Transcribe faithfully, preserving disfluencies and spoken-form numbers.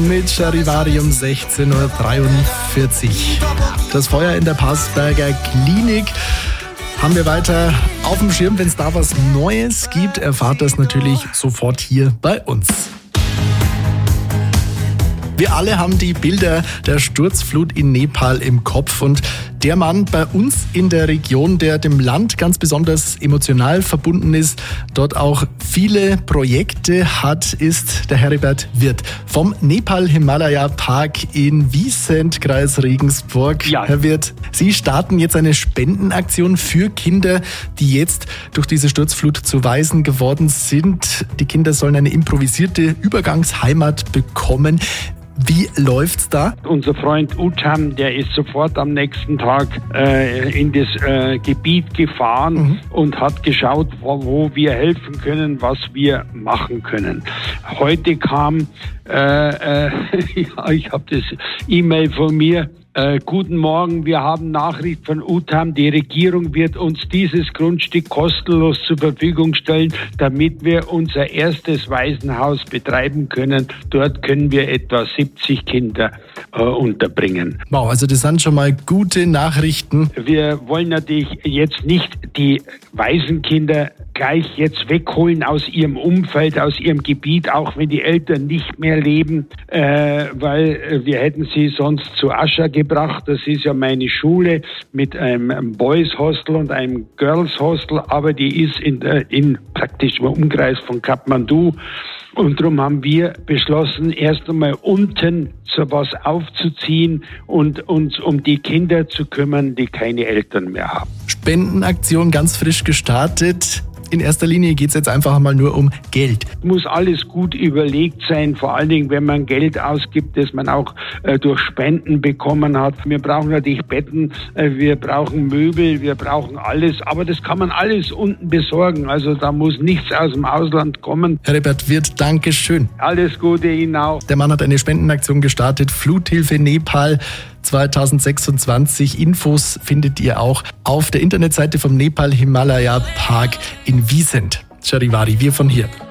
mit Charivari um sechzehn Uhr dreiundvierzig. Das Feuer in der Passberger Klinik haben wir weiter auf dem Schirm. Wenn es da was Neues gibt, erfahrt das natürlich sofort hier bei uns. Wir alle haben die Bilder der Sturzflut in Nepal im Kopf und der Mann bei uns in der Region, der dem Land ganz besonders emotional verbunden ist, dort auch viele Projekte hat, ist der Heribert Wirth vom Nepal-Himalaya-Park in Wiesent, Kreis Regensburg. Ja. Herr Wirth, Sie starten jetzt eine Spendenaktion für Kinder, die jetzt durch diese Sturzflut zu Waisen geworden sind. Die Kinder sollen eine improvisierte Übergangsheimat bekommen. Wie läuft's da? Unser Freund Utham, der ist sofort am nächsten Tag äh, in das äh, Gebiet gefahren mhm. und hat geschaut, wo, wo wir helfen können, was wir machen können. Heute kam, äh, äh, ja, ich habe das E-Mail von mir, Äh, guten Morgen, wir haben Nachricht von Utham. Die Regierung wird uns dieses Grundstück kostenlos zur Verfügung stellen, damit wir unser erstes Waisenhaus betreiben können. Dort können wir etwa siebzig Kinder äh, unterbringen. Wow, also das sind schon mal gute Nachrichten. Wir wollen natürlich jetzt nicht die Waisenkinder gleich jetzt wegholen aus ihrem Umfeld, aus ihrem Gebiet, auch wenn die Eltern nicht mehr leben, äh, weil wir hätten sie sonst zu Ascha gebracht. Das ist ja meine Schule mit einem Boys Hostel und einem Girls Hostel, aber die ist in, der, in praktisch im Umkreis von Kathmandu. Und darum haben wir beschlossen, erst einmal unten so was aufzuziehen und uns um die Kinder zu kümmern, die keine Eltern mehr haben. Spendenaktion ganz frisch gestartet. In erster Linie geht es jetzt einfach mal nur um Geld. Muss alles gut überlegt sein, vor allen Dingen, wenn man Geld ausgibt, das man auch äh, durch Spenden bekommen hat. Wir brauchen natürlich Betten, äh, wir brauchen Möbel, wir brauchen alles, aber das kann man alles unten besorgen. Also da muss nichts aus dem Ausland kommen. Heribert Wirth, danke schön. Alles Gute Ihnen auch. Der Mann hat eine Spendenaktion gestartet, Fluthilfe Nepal zwanzig sechsundzwanzig. Infos findet ihr auch auf der Internetseite vom Nepal-Himalaya-Park in Wiesent. Charivari, wir von hier.